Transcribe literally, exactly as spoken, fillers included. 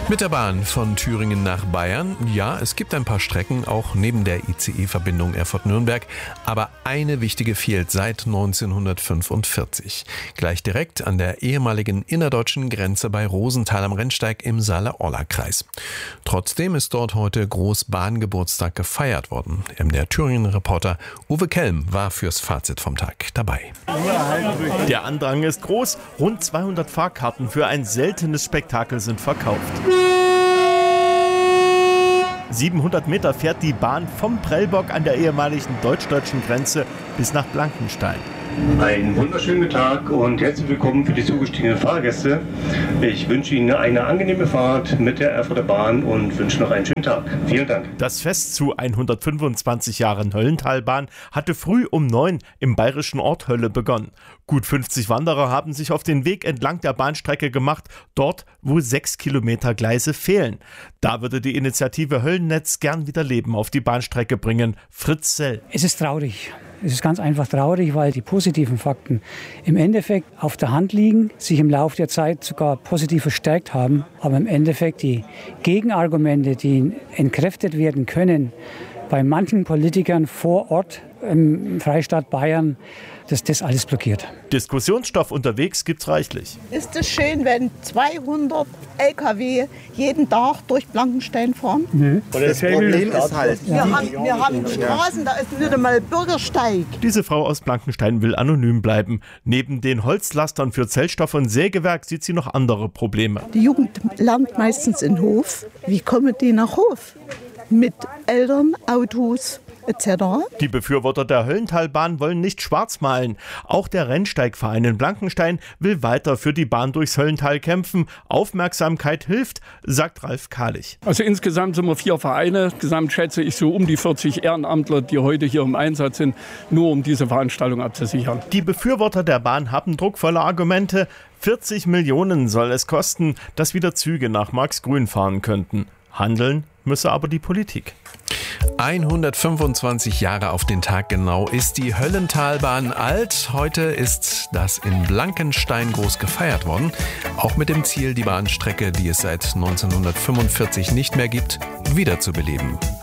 Mit der Bahn von Thüringen nach Bayern. Ja, es gibt ein paar Strecken, auch neben der I C E-Verbindung Erfurt-Nürnberg. Aber eine wichtige fehlt seit neunzehnhundertfünfundvierzig. Gleich direkt an der ehemaligen innerdeutschen Grenze bei Rosenthal am Rennsteig im Saale-Orla-Kreis. Trotzdem ist dort heute Großbahngeburtstag gefeiert worden. Der Thüringen-Reporter Uwe Kelm war fürs Fazit vom Tag dabei. Der Andrang ist groß. Rund zweihundert Fahrkarten für ein seltenes Spektakel sind verkauft. siebenhundert Meter fährt die Bahn vom Prellbock an der ehemaligen deutsch-deutschen Grenze bis nach Blankenstein. Einen wunderschönen Tag und herzlich willkommen für die zugestiegenen Fahrgäste. Ich wünsche Ihnen eine angenehme Fahrt mit der Erfurter Bahn und wünsche noch einen schönen Tag. Vielen Dank. Das Fest zu hundertfünfundzwanzig Jahren Höllentalbahn hatte früh um neun im bayerischen Ort Hölle begonnen. Gut fünfzig Wanderer haben sich auf den Weg entlang der Bahnstrecke gemacht, dort, wo sechs Kilometer Gleise fehlen. Da würde die Initiative Höllennetz gern wieder Leben auf die Bahnstrecke bringen. Fritz Sell. Es ist traurig. Es ist ganz einfach traurig, weil die positiven Fakten im Endeffekt auf der Hand liegen, sich im Laufe der Zeit sogar positiv verstärkt haben. Aber im Endeffekt die Gegenargumente, die entkräftet werden können, bei manchen Politikern vor Ort im Freistaat Bayern, dass das alles blockiert. Diskussionsstoff unterwegs gibt's reichlich. Ist es schön, wenn zweihundert L K W jeden Tag durch Blankenstein fahren? Mhm. Das Problem ist halt, wir, haben, wir haben Straßen, da ist nicht einmal Bürgersteig. Diese Frau aus Blankenstein will anonym bleiben. Neben den Holzlastern für Zellstoff und Sägewerk sieht sie noch andere Probleme. Die Jugend lernt meistens in Hof. Wie kommen die nach Hof? Mit Eltern, Autos et cetera. Die Befürworter der Höllentalbahn wollen nicht schwarz malen. Auch der Rennsteigverein in Blankenstein will weiter für die Bahn durchs Höllental kämpfen. Aufmerksamkeit hilft, sagt Ralf Kahlich. Also insgesamt sind wir vier Vereine. Gesamt schätze ich so um die vierzig Ehrenamtler, die heute hier im Einsatz sind, nur um diese Veranstaltung abzusichern. Die Befürworter der Bahn haben druckvolle Argumente. vierzig Millionen soll es kosten, dass wieder Züge nach Marxgrün fahren könnten. Handeln müsse aber die Politik. hundertfünfundzwanzig Jahre auf den Tag genau ist die Höllentalbahn alt. Heute ist das in Blankenstein groß gefeiert worden. Auch mit dem Ziel, die Bahnstrecke, die es seit neunzehnhundertfünfundvierzig nicht mehr gibt, wiederzubeleben.